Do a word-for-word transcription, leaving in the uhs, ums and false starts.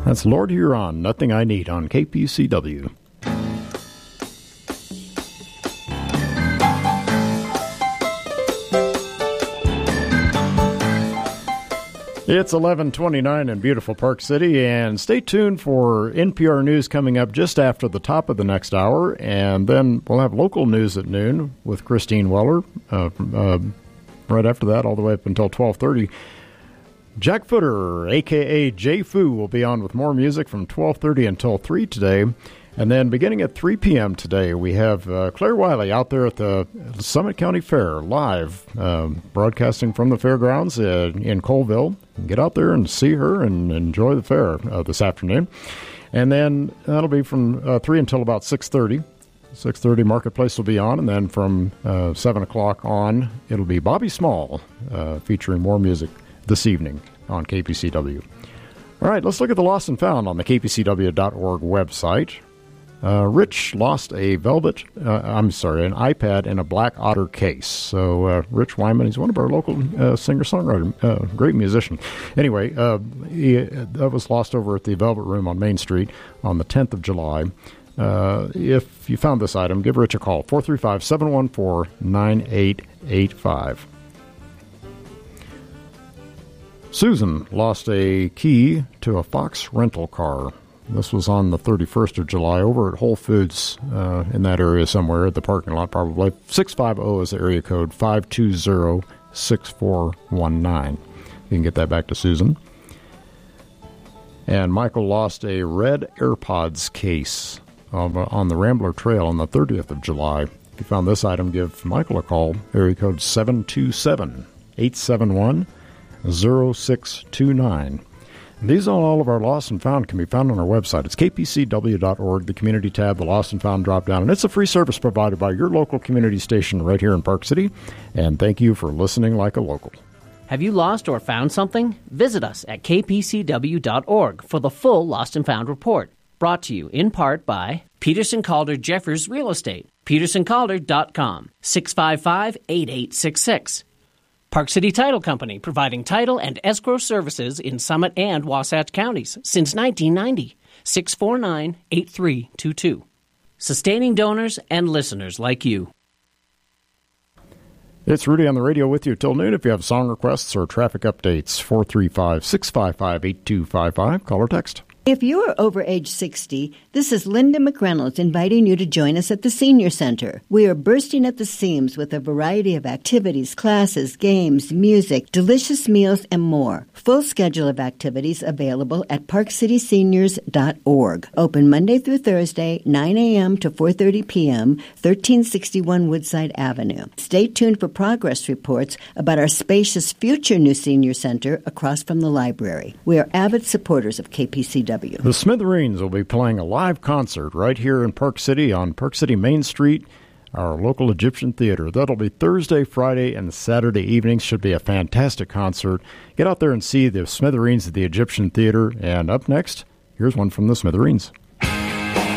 That's Lord Huron, Nothing I Need on K P C W. It's eleven twenty-nine in beautiful Park City, and stay tuned for N P R News coming up just after the top of the next hour, and then we'll have local news at noon with Christine Weller. Uh, uh, right after that, all the way up until twelve thirty. Jack Footer, a k a. Jay Fu, will be on with more music from twelve thirty until three today. And then beginning at three p.m. today, we have uh, Claire Wiley out there at the Summit County Fair, live, um, broadcasting from the fairgrounds uh, in Colville. Get out there and see her and enjoy the fair uh, this afternoon. And then that'll be from uh, three until about six thirty. six thirty Marketplace will be on, and then from uh, seven o'clock on, it'll be Bobby Small uh, featuring more music this evening on K P C W. All right, let's look at the lost and found on the K P C W dot org website. Uh, Rich lost a velvet, uh, I'm sorry, an iPad in a Black Otter case. So uh, Rich Wyman, he's one of our local uh, singer-songwriter, uh, great musician. Anyway, uh, he, that was lost over at the Velvet Room on Main Street on the tenth of July. Uh, if you found this item, give Rich a call, four three five, seven one four, nine eight eight five. Susan lost a key to a Fox rental car. This was on the thirty-first of July over at Whole Foods uh, in that area somewhere at the parking lot, probably. six five zero is the area code, five two zero, six four one nine. You can get that back to Susan. And Michael lost a red AirPods case of, uh, on the Rambler Trail on the thirtieth of July. If you found this item, give Michael a call, area code seven two seven, eight seven one, zero six two nine. These and all of our Lost and Found can be found on our website. It's K P C W dot org, the Community tab, the Lost and Found drop-down. And it's a free service provided by your local community station right here in Park City. And thank you for listening like a local. Have you lost or found something? Visit us at K P C W dot org for the full Lost and Found report. Brought to you in part by Peterson Calder Jeffers Real Estate, peterson calder dot com, six five five, eight eight six six. Park City Title Company, providing title and escrow services in Summit and Wasatch counties since nineteen ninety. six four nine, eight three two two. Sustaining donors and listeners like you. It's Rudy on the radio with you till noon. If you have song requests or traffic updates, four three five, six five five, eight two five five. Call or text. If you are over age sixty, this is Linda McReynolds inviting you to join us at the Senior Center. We are bursting at the seams with a variety of activities, classes, games, music, delicious meals, and more. Full schedule of activities available at park city seniors dot org. Open Monday through Thursday, nine a.m. to four thirty p.m., thirteen sixty-one Woodside Avenue. Stay tuned for progress reports about our spacious future new Senior Center across from the library. We are avid supporters of K P C W. The Smithereens will be playing a live concert right here in Park City on Park City Main Street, our local Egyptian theater. That'll be Thursday, Friday, and Saturday evenings. Should be a fantastic concert. Get out there and see the Smithereens at the Egyptian Theater. And up next, here's one from the Smithereens.